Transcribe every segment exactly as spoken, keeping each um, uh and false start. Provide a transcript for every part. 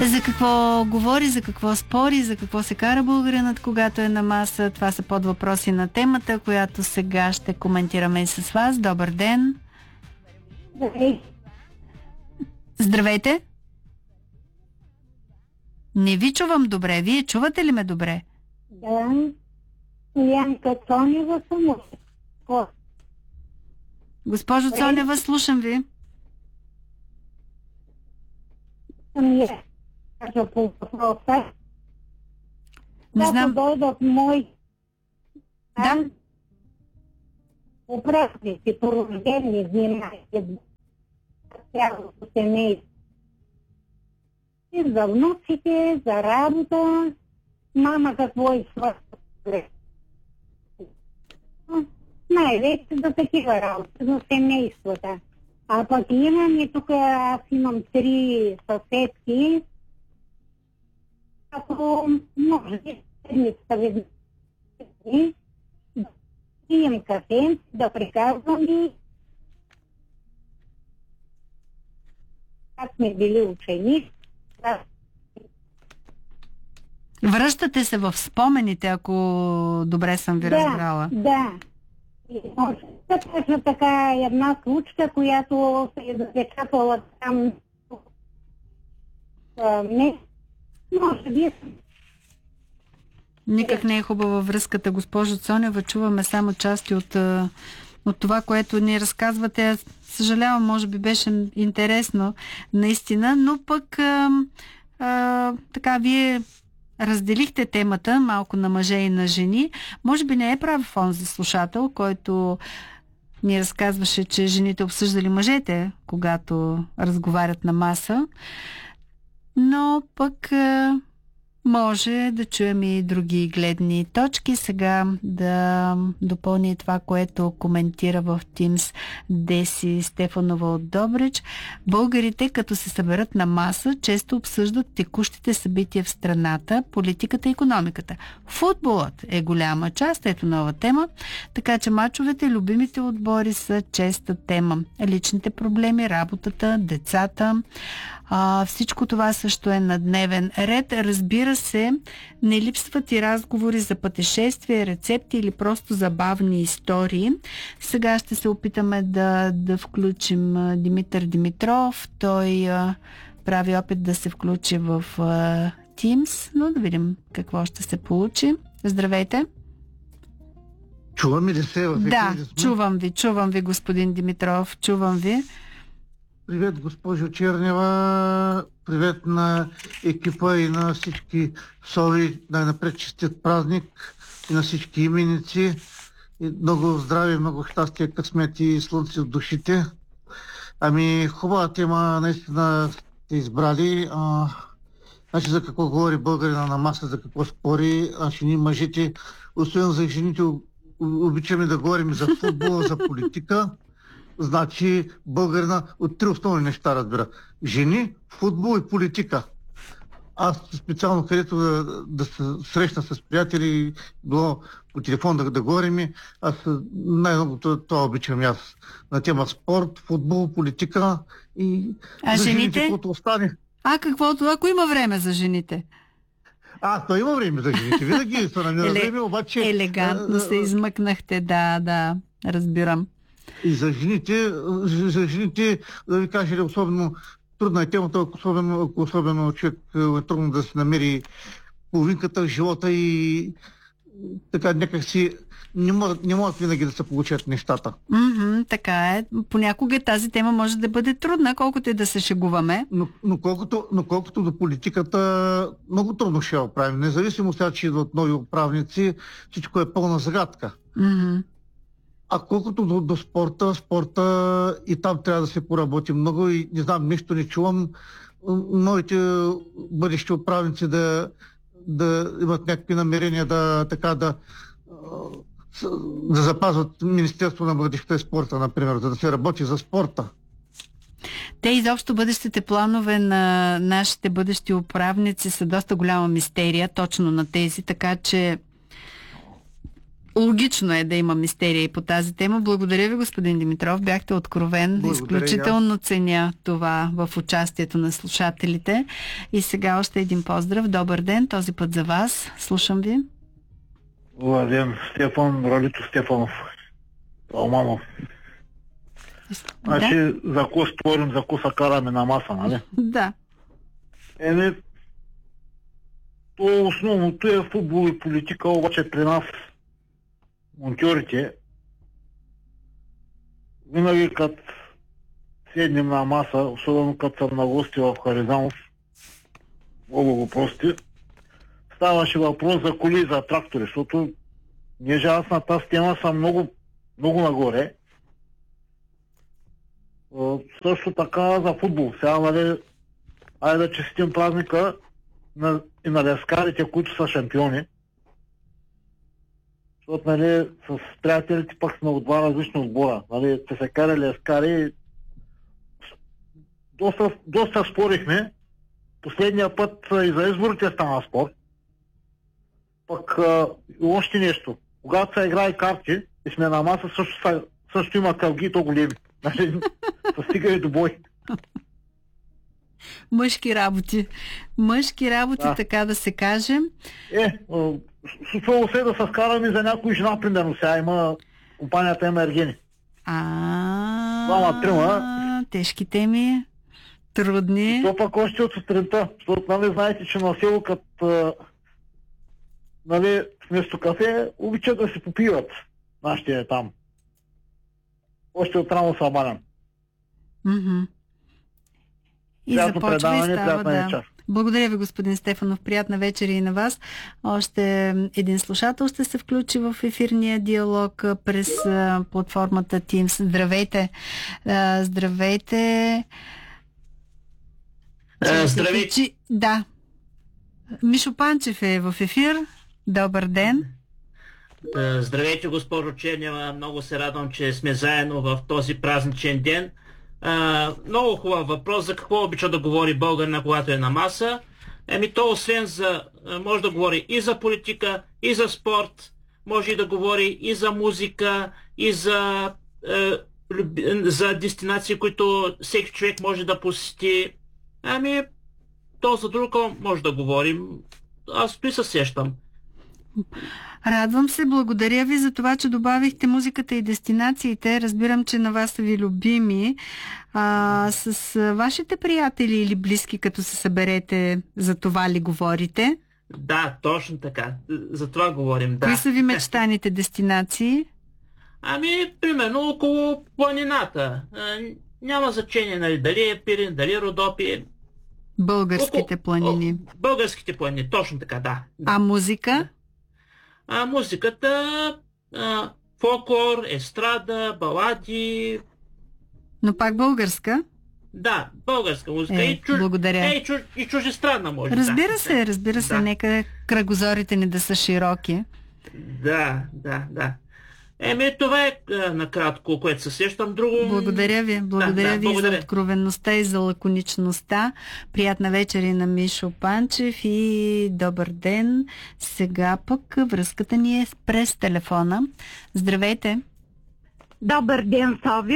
За какво говори, за какво спори, за какво се кара българинът, когато е на маса. Това са подвъпроси на темата, която сега ще коментираме и с вас. Добър ден! Здравейте! Здравейте! Не ви чувам добре. Вие чувате ли ме добре? Да. Янка Цонева съм. Госпожо Цонева, слушам ви. Съм я кажа по въпроса. Не знам. Когато дойдат мои Да? управници по рождени дни, цялото семейство. И за внуците, за работа, мама какво изхваща. Най-вече за такива работи, за семействата. А пък имам и тук, аз имам три съседки, ако може би седмицата веднъж да пием кафе, да приказвам и как сме били учени. Връщате се в спомените, ако добре съм ви да, разбрала. Да, и може да кажа така една случка, която се е запечатала там. А, не, може би. Никак не е хубава връзката, госпожо Цонева. Чуваме само части от, от това, което ни разказвате. Съжалявам, може би беше интересно наистина, но пък а, а, така вие разделихте темата малко на мъже и на жени. Може би не е прав онзи слушател, който ни разказваше, че жените обсъждали мъжете, когато разговарят на маса. Но пък а, може да чуем и други гледни точки. Сега да допълни това, което коментира в Teams Деси Стефанова от Добрич. Българите, като се съберат на маса, често обсъждат текущите събития в страната, политиката и икономиката. Футболът е голяма част, ето нова тема, така че мачовете, любимите отбори са честа тема. Личните проблеми, работата, децата, а, всичко това също е на дневен ред. Разбира се, не липсват и разговори за пътешествия, рецепти или просто забавни истории. Сега ще се опитаме да, да включим Димитър Димитров. Той а, прави опит да се включи в а, Teams, но да видим какво ще се получи. Здравейте! Чуваме ли се в ефир? Да, чувам ви, чувам ви, господин Димитров, чувам ви. Привет, госпожо Чернева, привет на екипа и на всички сови, най-напред честит празник и на всички именици. И много здраве, много щастие, късмет и слънце от душите. Ами, хубава тема, наистина сте избрали. А, значи за какво говори българина на маса, за какво спори. Значи ние мъжете, освен за жените, обичаме да говорим за футбола, за политика. Значи българина от три основни неща разбира. Жени, футбол и политика. Аз специално където да, да се срещна с приятели, било по телефон да, да говорим, аз най-много това, това обичам аз. На тема спорт, футбол, политика и а за жените, жените, каквото остане. А каквото, ако има време за жените? А, то има време за жените. Винаги са намира Еле... време, обаче... Елегантно се измъкнахте, да, да, разбирам. И за жените, за жените, да ви кажа ли, особено трудна е темата, ако особено, ако особено човек е трудно да се намери половинката в живота и така някак си не могат, не могат винаги да се получат нещата. Mm-hmm, така е. Понякога тази тема може да бъде трудна, колкото и да се шегуваме. Но, но, колкото, но колкото до политиката, много трудно ще я оправим. Независимо сега, че идват нови управници, всичко е пълна загадка. Mm-hmm. А колкото до, до спорта, спорта и там трябва да се поработи много и не знам, нищо не чувам. Новите бъдещи управници да, да имат някакви намерения да така да, да запазват Министерство на младежта и спорта, например, за да се работи за спорта. Те изобщо бъдещите планове на нашите бъдещи управници са доста голяма мистерия, точно на тези, така че логично е да има мистерия и по тази тема. Благодаря ви, господин Димитров. Бяхте откровен. Благодаря. Изключително ценя това в участието на слушателите. И сега още един поздрав. Добър ден, този път за вас. Слушам ви. Добър ден, Стефан, Ралито Стефанов. Романов. Значи, Да? за ко спорим, за ко се караме на маса, нали? Да. Еми, то основното е футбол и политика, обаче при нас, монтьорите, винаги като седнем на маса, особено като съм на гости в Харизанов, много го прости, ставаше въпрос за коли и за трактори, защото неже аз на тази тема съм много, много нагоре. Uh, също така за футбол. Сега, нали, айде да честитим празника на, и на лескарите, които са шампиони. Защото, нали, с приятелите пък сме от два различни отбора. Нали, те се карали лескари. Доста, доста спорихме. Последния път и за изборите стана спор. Пък uh, и още нещо. Когато се играе карти и сме на маса, също, също има кълги и то големи. Значи, стига до бой. Мъжки работи. Мъжки работи, Да. така да се каже. Е, случвало се да се скараме за някой жена, примерно. Сега има компанията има Ергени. А, Двама, трима. тежки теми, трудни. То пък още от сутринта, защото, нали, знаете, че на село, като, нали, вместо кафе, обичат да се попиват нашите там. Още от рано са обаден. Мгм. И Приятно започва и предаване, става, приятна да. вечер. Благодаря ви, господин Стефанов. Приятна вечер и на вас. Още един слушател ще се включи в ефирния диалог а, през а, платформата Teams. Здравейте! А, здравейте! А, здравейте! Чи... Да. Мишо Панчев е в ефир. Добър ден! А, Здравейте, госпожо Чернева. Много се радвам, че сме заедно в този празничен ден. А, много хубав въпрос. За какво обича да говори българина, когато е на маса? Еми то освен за... може да говори и за политика, и за спорт, може и да говори и за музика, и за, е, люби- за дестинации, които всеки човек може да посети. Ами, то за друго може да говорим. Аз той се сещам. Радвам се, благодаря ви за това, че добавихте музиката и дестинациите. Разбирам, че на вас са ви любими. А, с а, вашите приятели или близки, като се съберете, за това ли говорите? Да, точно така. За това говорим, да. Кои са ви мечтаните дестинации? Ами, примерно около планината. А, няма значение, нали, дали е Пирин, дали е Родопи. Българските Около- планини. о, Българските планини, точно така, да. А музика? А музиката, а, фолклор, естрада, балади, Но пак българска? да, българска музика Е, и, чуж... благодаря. е, и, чуж... и чужестранна може. Разбира да. се, разбира се, Да. нека кръгозорите ни да са широки. Да, да, да. Еми, това е а, накратко, което се сещам. Друго... Благодаря ви. Благодаря да, ви благодаря. за откровенността и за лаконичността. Приятна вечер и на Мишо Панчев и добър ден. Сега пък връзката ни е през телефона. Здравейте. Добър ден, Сови.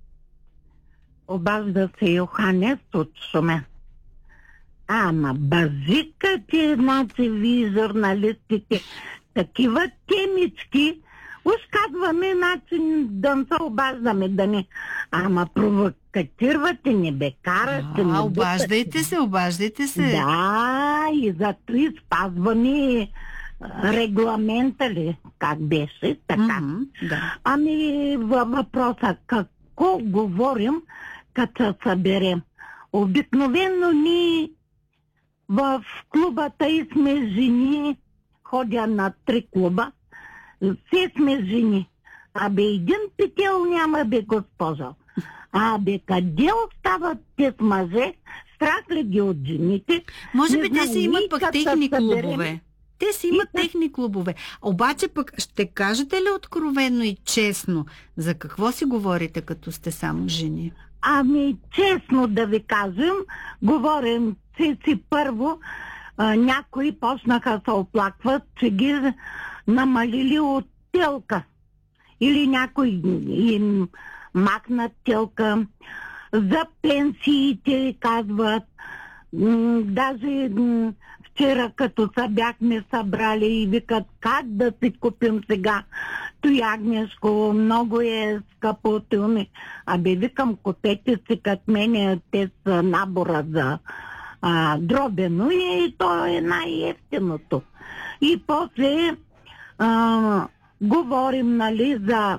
Обажда се Йоханес от Шумен. Ама базикате, значи ви, журналистите, такива темички, уж казваме, значи да не се обаждаме, да не. Ама провокатирвате, не бе карате. не А, бутате. обаждайте се, обаждайте се. Да, и зато и спазваме а, регламента ли, как беше, така. Мгм, да. Ами във въпроса, какво говорим, като се съберем? Обикновено ние в клубата и сме жени, ходя на три клуба, все сме жени. Абе един петел няма, бе, госпожо. Абе къде остават те с мъже? Страх ли ги от жените? Може Не би те знам, си имат ние пък като техни се съберем- клубове. Те си имат И- техни клубове. Обаче пък ще кажете ли откровенно и честно за какво си говорите, като сте само жени? Ами, честно да ви кажем, говорим, че си първо а, някои почнаха да се оплакват, че ги намалили от телка или някой им махна телка. За пенсиите казват. М, Даже м, вчера като се бяхме събрали и викат как да си купим сега тоягнешко, много е скъпо тилни. Абе викам, купете си като мене, те са набора за а, дробено и то е най-ефтиното. И после а, говорим, нали, за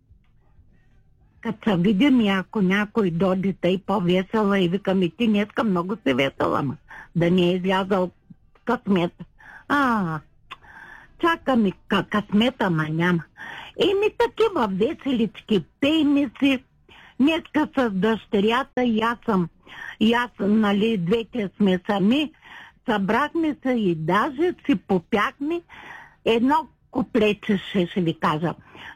като се видим и ако някой дойде тъй по-весела и викам, и ти днеска много си весела, ма да не е излязал късмета. А, чакам и късмета, ма няма. Еми такива веселички, пейме си. Днеска с дъщерята и аз съм, и аз, нали, двете сме сами, събрахме се и даже си попяхме едно куплече, ще, ще ви кажа.